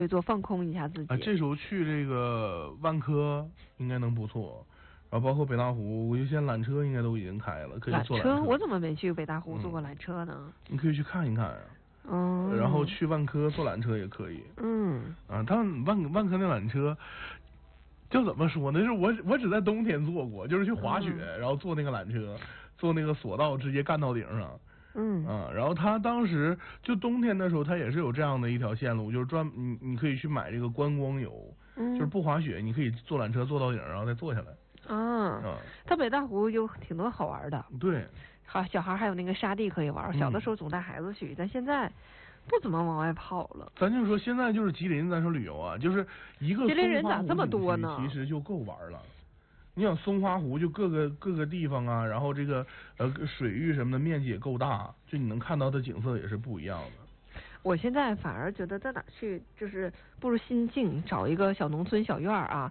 做放空一下自己。 这时候去这个万科应该能不错，然后包括北大湖，我就现在缆车应该都已经开了，可以坐缆车。 我怎么没去北大湖坐过缆车呢？ 你可以去看一看啊。然后去万科坐缆车也可以。他们万科那缆车，就怎么说呢？就是我只在冬天坐过，就是去滑雪，然后坐那个缆车，坐那个索道直接干到顶上。然后他当时就冬天的时候，他也是有这样的一条线路，就是你可以去买这个观光游，就是不滑雪，你可以坐缆车坐到顶，然后再坐下来。 它北大湖有挺多好玩的。 对。 好，小孩还有那个沙地可以玩。小的时候总带孩子去，但现在不怎么往外跑了。 咱就说现在就是吉林，咱说旅游啊，就是一个吉林人咋这么多呢？ 其实就够玩了。你想松花湖就各个地方啊，然后这个水域什么的面积也够大，就你能看到的景色也是不一样的。 我现在反而觉得在哪去，就是不如心静，找一个小农村小院啊，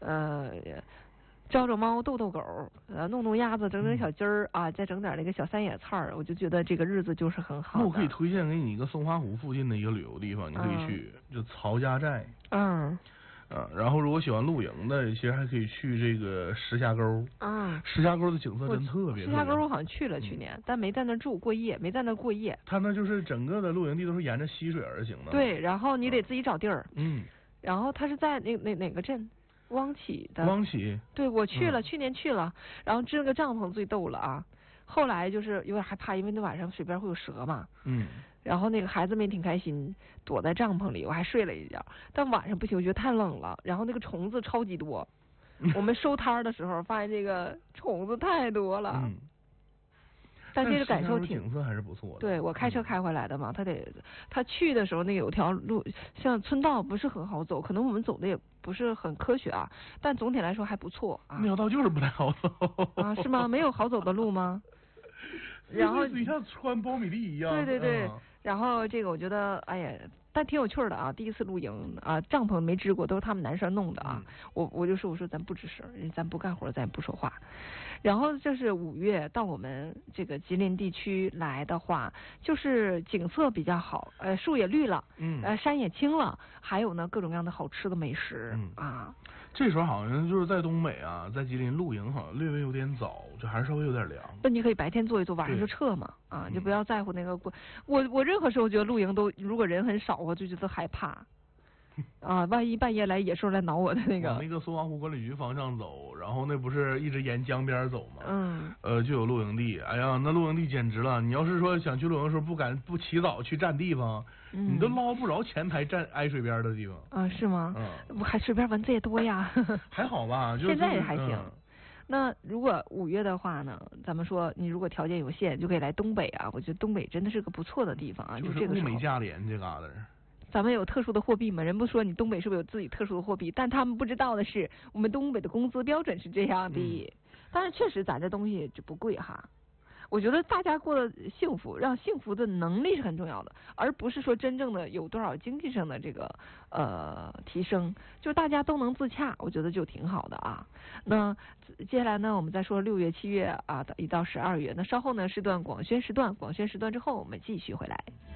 招招猫，逗逗狗，弄弄鸭子，整整小鸡儿啊，再整点那个小山野菜，我就觉得这个日子就是很好的。 那我可以推荐给你一个松花湖附近的一个旅游地方，你可以去，就曹家寨。然后如果喜欢露营的，其实还可以去这个石峡沟。石峡沟的景色真特别。 石峡沟我好像去了去年，但没在那住过夜，没在那过夜。 它那就是整个的露营地都是沿着溪水而行的。 对，然后你得自己找地儿。然后它是在哪个镇？汪起的。 汪起。 对，我去了，去年去了，然后支了个帐篷最逗了啊。后来就是有点害怕，因为那晚上水边会有蛇嘛。然后那个孩子们也挺开心，躲在帐篷里，我还睡了一觉。但晚上不行，我觉得太冷了，然后那个虫子超级多。我们收摊的时候发现这个虫子太多了。但这个感受景色还是不错的。 对，我开车开回来的嘛，他去的时候那个有条路，像村道不是很好走，可能我们走的也不是很科学啊，但总体来说还不错啊。 那条道就是不太好走啊？是吗？没有好走的路吗？然后你像穿苞米地一样。 对。然后这个我觉得，哎呀，但挺有趣的啊！第一次露营啊，帐篷没支过，都是他们男生弄的啊。我就说咱不吱声，咱不干活，咱也不说话。然后就是5月到我们这个吉林地区来的话，就是景色比较好，树也绿了，山也青了，还有呢各种各样的好吃的美食啊。 这时候好像就是在东北啊，在吉林露营好像略微有点早，就还是稍微有点凉。 那你可以白天做一做，晚上就撤嘛啊，就不要在乎那个我任何时候觉得露营都如果人很少，我就觉得害怕。万一半夜来野兽来挠我的那个。 往那个松花湖管理局方向走，然后那不是一直沿江边走吗？就有露营地。哎呀，那露营地简直了！你要是说想去露营的时候不起早去占地方，你都捞不着前排占挨水边的地方。 是吗？还水边蚊子也多呀。 还好吧， 现在也还行。那如果5月的话呢，咱们说你如果条件有限，就可以来东北啊。我觉得东北真的是个不错的地方啊， 就是这个时候。 物美价廉这嘎达。 咱们有特殊的货币吗？人不说你东北是不是有自己特殊的货币？但他们不知道的是，我们东北的工资标准是这样的。但是确实咱这东西就不贵哈。我觉得大家过得幸福，让幸福的能力是很重要的，而不是说真正的有多少经济上的这个提升，就大家都能自洽，我觉得就挺好的啊。那接下来呢，我们再说6月、7月啊，一到12月。那稍后呢是段广宣时段之后，我们继续回来。